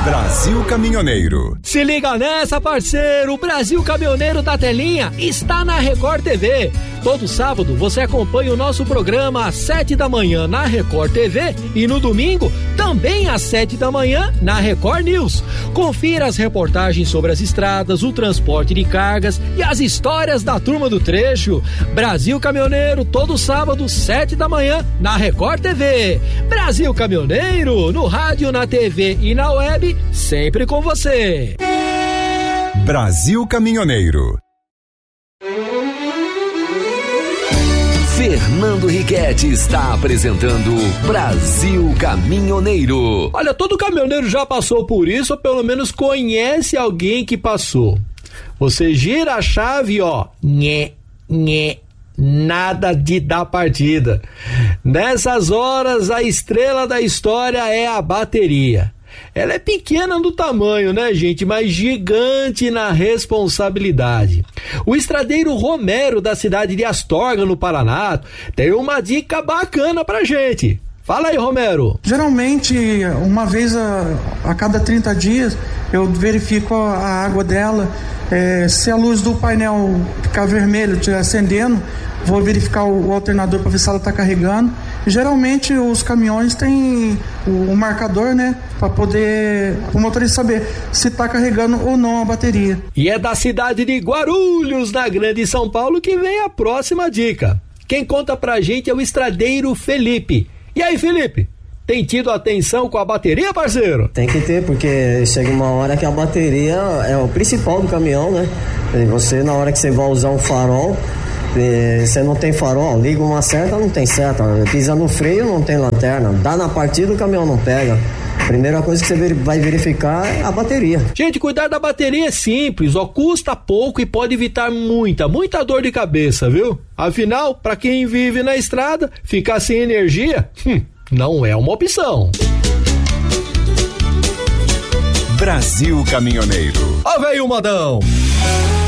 Brasil Caminhoneiro. Se liga nessa, parceiro, o Brasil Caminhoneiro da Telinha está na Record TV. Todo sábado você acompanha o nosso programa às 7 da manhã na Record TV e no domingo também às 7 da manhã na Record News. Confira as reportagens sobre as estradas, o transporte de cargas e as histórias da turma do trecho. Brasil Caminhoneiro, todo sábado, 7 da manhã na Record TV. Brasil Caminhoneiro, no rádio, na TV e na web, sempre com você. Brasil Caminhoneiro. Fernando Riquetti está apresentando Brasil Caminhoneiro. Olha, todo caminhoneiro já passou por isso, ou pelo menos conhece alguém que passou. Você gira a chave, ó, nada de dar partida. Nessas horas, a estrela da história é a bateria. Ela é pequena no tamanho, né, gente? Mas gigante na responsabilidade. O estradeiro Romero, da cidade de Astorga, no Paraná, tem uma dica bacana pra gente. Fala aí, Romero. Geralmente, uma vez a cada 30 dias, eu verifico a água dela. Se a luz do painel ficar vermelha, estiver acendendo, vou verificar o alternador para ver se ela está carregando. Geralmente os caminhões têm o marcador, né, para poder o motorista saber se está carregando ou não a bateria. E é da cidade de Guarulhos, na Grande São Paulo, que vem a próxima dica. Quem conta pra gente é o estradeiro Felipe. E aí, Felipe? Tem tido atenção com a bateria, parceiro? Tem que ter, porque chega uma hora que a bateria é o principal do caminhão, né? E você, na hora que você vai usar um farol, você não tem farol, liga uma seta, não tem seta, pisa no freio, não tem lanterna, dá na partida, o caminhão não pega. Primeira coisa que você vai verificar é a bateria. Gente, cuidar da bateria é simples, ó, custa pouco e pode evitar muita dor de cabeça, viu? Afinal, pra quem vive na estrada, ficar sem energia, não é uma opção. Brasil Caminhoneiro. Ó, veio o modão.